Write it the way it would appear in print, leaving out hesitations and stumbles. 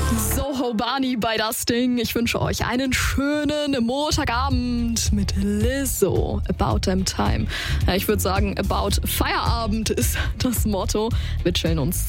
Soho Barney bei das Ding. Ich wünsche euch einen schönen Montagabend mit Lizzo. About Damn Time. Ja, ich würde sagen, About Feierabend ist das Motto. Wir chillen uns